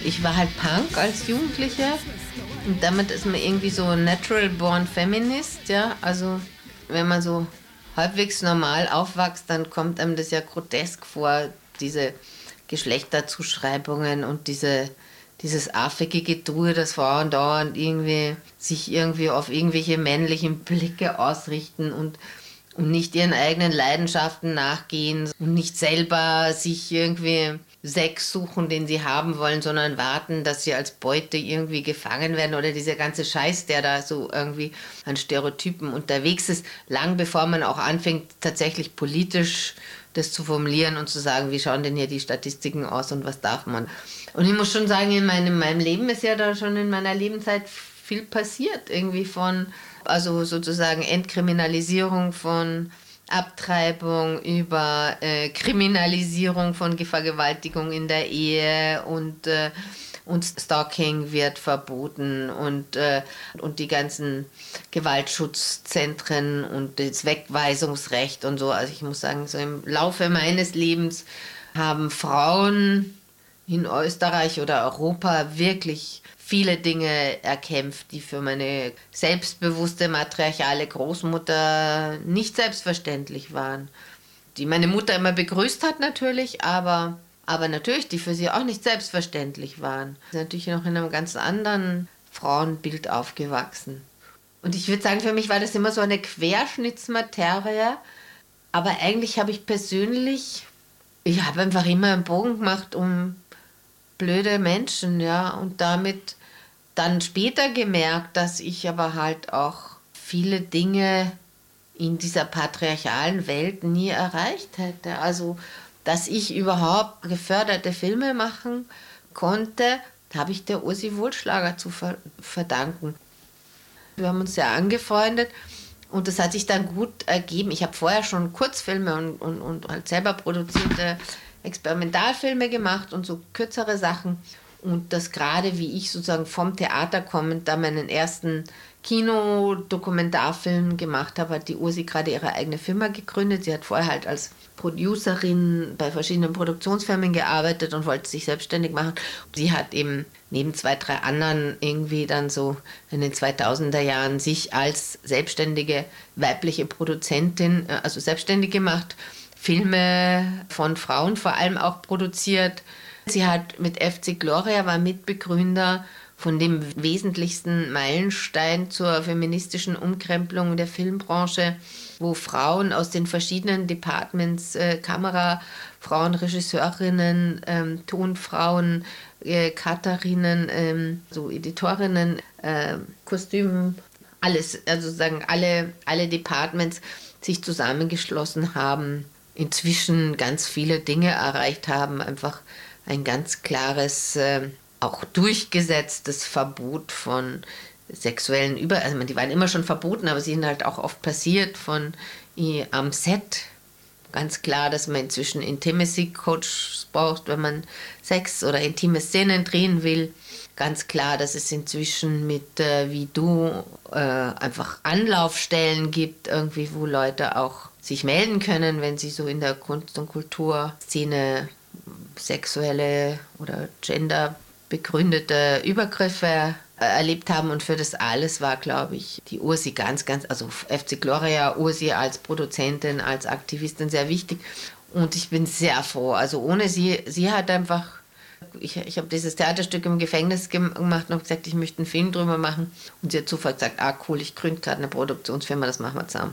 ich war halt Punk als Jugendliche und damit ist man irgendwie so natural born feminist, ja, also wenn man so halbwegs normal aufwächst, dann kommt einem das ja grotesk vor, diese Geschlechterzuschreibungen und dieses affige Getue, dass Frauen dauernd sich irgendwie auf irgendwelche männlichen Blicke ausrichten und nicht ihren eigenen Leidenschaften nachgehen und nicht selber sich irgendwie Sex suchen, den sie haben wollen, sondern warten, dass sie als Beute irgendwie gefangen werden oder dieser ganze Scheiß, der da so irgendwie an Stereotypen unterwegs ist, lang bevor man auch anfängt, tatsächlich politisch das zu formulieren und zu sagen, wie schauen denn hier die Statistiken aus und was darf man. Und ich muss schon sagen, in meinem Leben ist ja da schon in meiner Lebenszeit viel passiert, irgendwie also sozusagen Entkriminalisierung von Abtreibung über Kriminalisierung von Vergewaltigung in der Ehe und Stalking wird verboten und die ganzen Gewaltschutzzentren und das Wegweisungsrecht und so. Also ich muss sagen, so im Laufe meines Lebens haben Frauen in Österreich oder Europa wirklich viele Dinge erkämpft, die für meine selbstbewusste matriarchale Großmutter nicht selbstverständlich waren. Die meine Mutter immer begrüßt hat natürlich, aber natürlich, die für sie auch nicht selbstverständlich waren. Sie ist natürlich noch in einem ganz anderen Frauenbild aufgewachsen. Und ich würde sagen, für mich war das immer so eine Querschnittsmaterie, aber eigentlich habe ich habe einfach immer einen Bogen gemacht um blöde Menschen, ja, und damit dann später gemerkt, dass ich aber halt auch viele Dinge in dieser patriarchalen Welt nie erreicht hätte. Also, dass ich überhaupt geförderte Filme machen konnte, habe ich der Ursi Wohlschlager zu verdanken. Wir haben uns ja angefreundet und das hat sich dann gut ergeben. Ich habe vorher schon Kurzfilme und halt selber produzierte Experimentalfilme gemacht und so kürzere Sachen. Und das gerade, wie ich sozusagen vom Theater kommend da meinen ersten Kinodokumentarfilm gemacht habe, hat die Ursi gerade ihre eigene Firma gegründet. Sie hat vorher halt als Producerin bei verschiedenen Produktionsfirmen gearbeitet und wollte sich selbstständig machen. Sie hat eben neben 2, 3 anderen irgendwie dann so in den 2000er Jahren sich als selbstständige weibliche Produzentin, also selbstständig gemacht, Filme von Frauen vor allem auch produziert. Sie hat mit FC Gloria, war Mitbegründer von dem wesentlichsten Meilenstein zur feministischen Umkrempelung der Filmbranche, wo Frauen aus den verschiedenen Departments, Kamerafrauen, Regisseurinnen, Tonfrauen, Cutterinnen, so Editorinnen, Kostüm, alles, also sozusagen alle Departments sich zusammengeschlossen haben, inzwischen ganz viele Dinge erreicht haben, einfach ein ganz klares, auch durchgesetztes Verbot von sexuellen also die waren immer schon verboten, aber sie sind halt auch oft passiert am Set. Ganz klar, dass man inzwischen Intimacy-Coaches braucht, wenn man Sex oder intime Szenen drehen will. Ganz klar, dass es inzwischen mit wie du einfach Anlaufstellen gibt, irgendwie, wo Leute auch sich melden können, wenn sie so in der Kunst- und Kulturszene sexuelle oder genderbegründete Übergriffe erlebt haben. Und für das alles war, glaube ich, die Ursi also FC Gloria, Ursi als Produzentin, als Aktivistin sehr wichtig. Und ich bin sehr froh. Also ohne sie hat einfach, ich habe dieses Theaterstück im Gefängnis gemacht und habe gesagt, ich möchte einen Film drüber machen. Und sie hat sofort gesagt, cool, ich gründe gerade eine Produktionsfirma, das machen wir zusammen.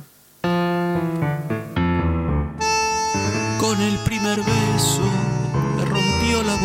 Con el primer beso me rompió la